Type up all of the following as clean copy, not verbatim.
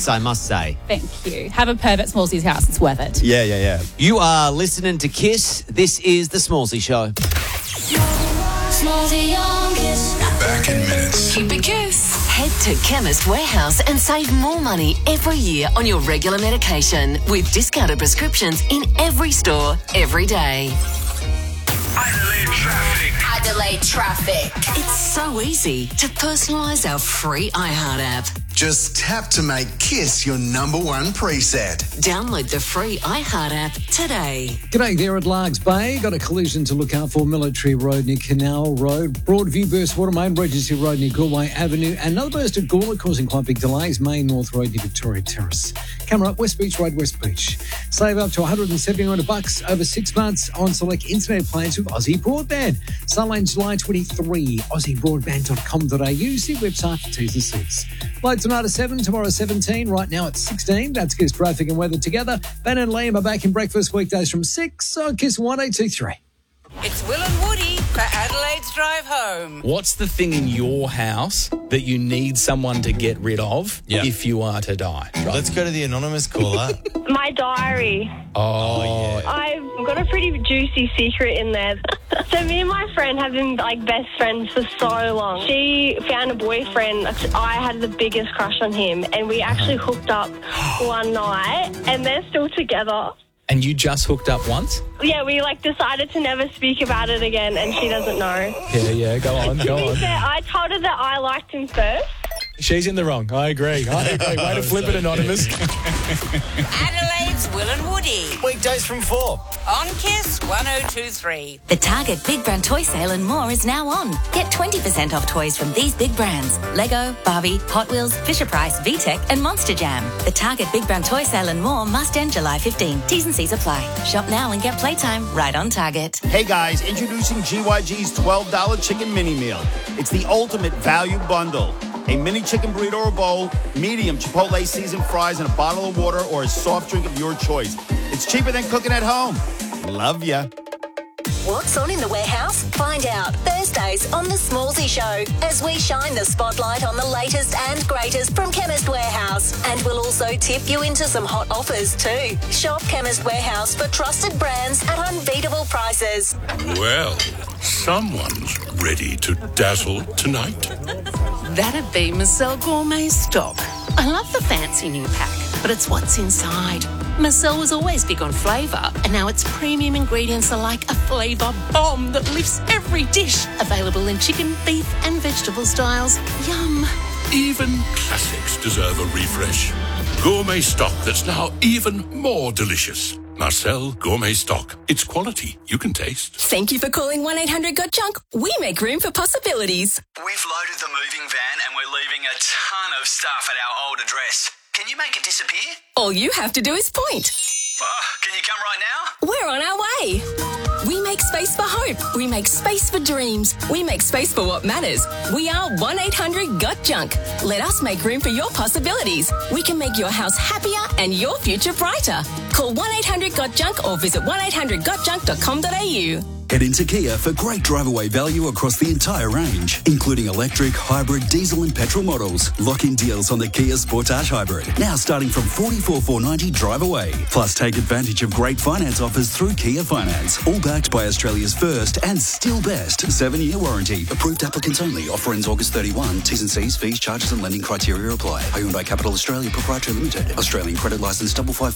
Kiss, I must say. Thank you. Have a perv at Smallsy's house. It's worth it. Yeah. You are listening to Kiss. This is The Smallsy Show. Smallsy on Kiss. We're back in minutes. Keep it Kiss. Head to Chemist Warehouse and save more money every year on your regular medication with discounted prescriptions in every store, every day. Adelaide traffic. It's so easy to personalise our free iHeart app. Just tap to make Kiss your number one preset. Download the free iHeart app today. G'day there at Largs Bay. Got a collision to look out for. Military Road near Canal Road. Broadview burst water main. Regency Road near Galway Avenue. Another burst at Gawler causing quite big delays. Main North Road near Victoria Terrace. Camera up West Beach Road, West Beach. Save up to $170 over 6 months on select internet plans with Aussie Broadband. Sunland July 23. AussieBroadband.com.au. See website for T's and C's. Lights tonight at 7, tomorrow 17, right now at 16. That's Kiss Traffic and Weather together. Ben and Liam are back in breakfast weekdays from 6 on Kiss 1823. It's Will and Woody for Adelaide's Drive Home. What's the thing in your house that you need someone to get rid of if you are to die? Let's go to the anonymous caller. My diary. Oh, yeah. I've got a pretty juicy secret in there. So me and my friend have been like best friends for so long. She found a boyfriend. I had the biggest crush on him, and we actually hooked up one night, and they're still together. And you just hooked up once? Yeah, we decided to never speak about it again, and she doesn't know. Yeah, go on. To be fair, I told her that I liked him first. She's in the wrong. I agree. Way to flip it, Anonymous. Adelaide's Will and Woody. Weekdays from 4. On Kiss 1023. The Target Big Brand Toy Sale and more is now on. Get 20% off toys from these big brands: Lego, Barbie, Hot Wheels, Fisher-Price, VTech and Monster Jam. The Target Big Brand Toy Sale and more must end July 15. T's and C's apply. Shop now and get playtime right on Target. Hey guys, introducing GYG's $12 chicken mini meal. It's the ultimate value bundle. A mini chicken burrito or bowl, medium Chipotle seasoned fries, and a bottle of water or a soft drink of your choice. It's cheaper than cooking at home. Love ya. What's on in the warehouse? Find out Thursdays on The Smallsy Show as we shine the spotlight on the latest and greatest from Chemist Warehouse. And we'll also tip you into some hot offers too. Shop Chemist Warehouse for trusted brands at unbeatable prices. Well, someone's ready to dazzle tonight. That'd be Marcel Gourmet Stock. I love the fancy new pack, but it's what's inside. Marcel was always big on flavour, and now its premium ingredients are like a flavour bomb that lifts every dish. Available in chicken, beef and vegetable styles. Yum. Even classics deserve a refresh. Gourmet stock that's now even more delicious. Marcel Gourmet Stock. It's quality you can taste. Thank you for calling 1-800-GOT-JUNK. We make room for possibilities. We've loaded the moving van and we're leaving a ton of stuff at our old address. Can you make it disappear? All you have to do is point. Can you come right now? We're on our way. We make space for hope. We make space for dreams. We make space for what matters. We are 1-800-GOT-JUNK. Let us make room for your possibilities. We can make your house happier and your future brighter. Call 1-800-GOT-JUNK or visit 1-800-GOT-JUNK.com.au. Head into Kia for great drive-away value across the entire range, including electric, hybrid, diesel and petrol models. Lock-in deals on the Kia Sportage Hybrid, now starting from $44,490 drive-away. Plus, take advantage of great finance offers through Kia Finance, all backed by Australia's first and still best 7-year warranty. Approved applicants only. Offer ends August 31. T's and C's, fees, charges and lending criteria apply. Hyundai Capital Australia Proprietary Limited. Australian credit licence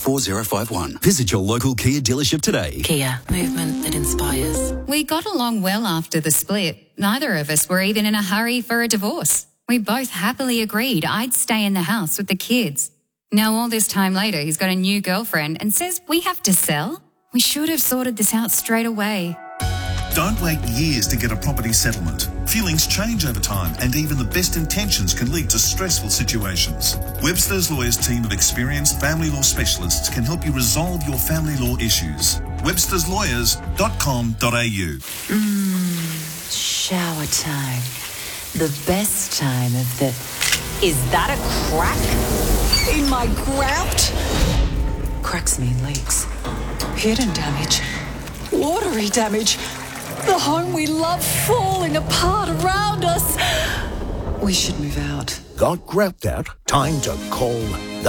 554051. Visit your local Kia dealership today. Kia, movement that inspires. We got along well after the split. Neither of us were even in a hurry for a divorce. We both happily agreed I'd stay in the house with the kids. Now all this time later, he's got a new girlfriend and says we have to sell? We should have sorted this out straight away. Don't wait years to get a property settlement. Feelings change over time, and even the best intentions can lead to stressful situations. Webster's Lawyers team of experienced family law specialists can help you resolve your family law issues. websterslawyers.com.au. Shower time. The best time of the... Is that a crack in my grout? Cracks mean leaks. Hidden damage. Watery damage. The home we love falling apart around us. We should move out. Got grout out? Time to call the